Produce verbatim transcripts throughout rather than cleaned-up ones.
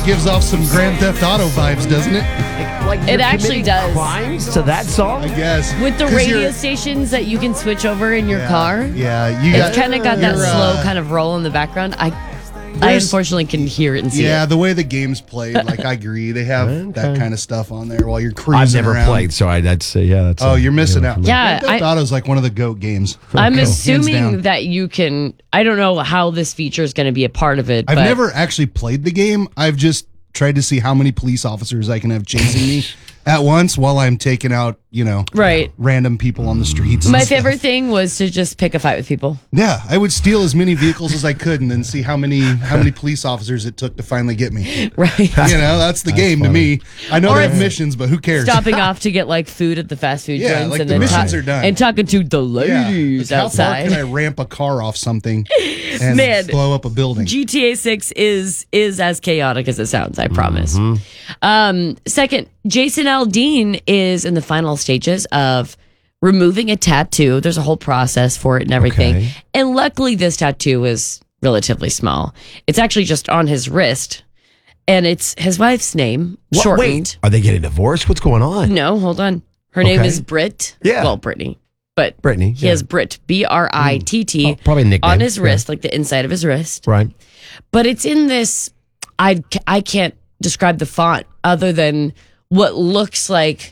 gives off some Grand Theft Auto vibes, doesn't it? Like It actually does. Crimes to that song? I guess. With the 'Cause radio you're- stations that you can switch over in your yeah, car. Yeah, you got It's kind of got that you're, slow uh, kind of roll in the background. I, I There's- unfortunately can hear it and see Yeah, it. the way the game's played, like I agree, they have that kind of stuff on there while you're cruising I've never around. played, so I, I'd say, yeah. That's Oh, a- you're missing know, out. for me. Yeah, Grand Theft I- Auto's like one of the GOAT games. I'm Hands assuming down. that you can. I don't know how this feature is going to be a part of it. I've but never actually played the game. I've just tried to see how many police officers I can have chasing me at once while I'm taking out, you know, Right. random people on the streets. and My stuff. favorite thing was to just pick a fight with people. Yeah, I would steal as many vehicles as I could and then see how many how many police officers it took to finally get me. Right. You know, that's the game to me. I know Or they have it's missions, but who cares? Stopping off to get like food at the fast food Yeah, joints like and the then missions are done. and talking to the Yeah, ladies like, how far outside. can I ramp a car off something and Man, blow up a building? G T A six is is as chaotic as it sounds, I promise. Mm-hmm. Um, second, Jason Aldean is in the final stages of removing a tattoo. There's a whole process for it and everything. Okay. And luckily, this tattoo is relatively small. It's actually just on his wrist, and it's his wife's name What- shortened. Wait, are they getting divorced? What's going on? No, hold on. Her name Okay. is Britt. Yeah. Well, Brittany. But Brittany, he yeah. has Britt, B R I T T, Oh, probably a nickname. on his Yeah. wrist, like the inside of his wrist. Right. But it's in this, I, I can't describe the font other than what looks like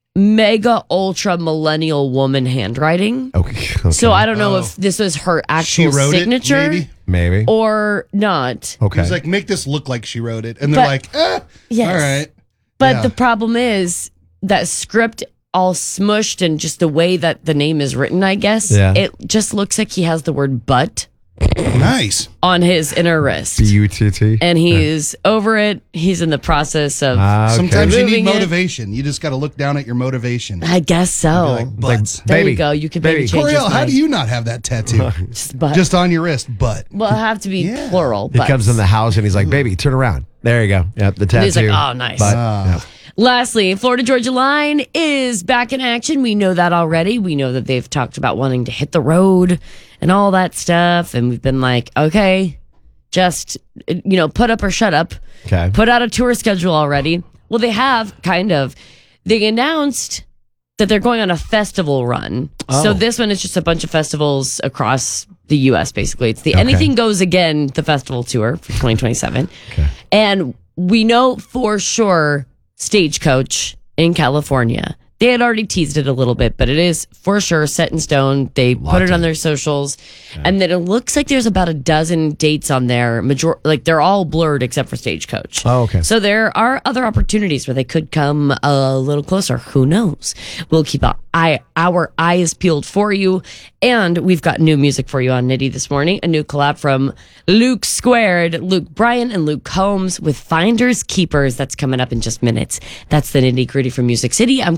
mega ultra millennial woman handwriting. Okay. okay. So I don't know Oh. if this was her She actual wrote signature it, maybe? Maybe. or not. Okay. He was like, make this look like she wrote it. And they're But- like, eh, Yes. all right. But Yeah. the problem is that script all smushed and just the way that the name is written, I guess, Yeah. it just looks like he has the word butt Nice. on his inner wrist. B U T T. And he's over it. He's in the process of, Ah, okay. Sometimes you need Moving it. motivation. You just got to look down at your motivation. I guess so. Be like, butts. there baby, you go. You can baby. maybe change his Coriel, how mind. do you not have that tattoo? Just butt. Just on your wrist, but. well, it'll have to be Yeah. plural. He butts. comes in the house and he's like, baby, turn around. There you go. Yep, the tattoo. And he's like, oh, nice. But, Ah. yeah. Lastly, Florida Georgia Line is back in action. We know that already. We know that they've talked about wanting to hit the road and all that stuff. And we've been like, okay, just, you know, put up or shut up. Okay. Put out a tour schedule already. Well, they have kind of. They announced that they're going on a festival run. So Oh. this one is just a bunch of festivals across the U S, basically. It's the Okay. Anything Goes Again, the festival tour for twenty twenty-seven. Okay. And we know for sure Stagecoach in California. They had already teased it a little bit, but it is for sure set in stone. They put it on their socials. And then it looks like there's about a dozen dates on there. Major- like they're all blurred except for Stagecoach. Oh, okay. So there are other opportunities where they could come a little closer. Who knows? We'll keep our, eye, our eyes peeled for you. And we've got new music for you on Nitty this morning. A new collab from Luke Squared, Luke Bryan, and Luke Combs with Finders Keepers. That's coming up in just minutes. That's the nitty gritty from Music City. I'm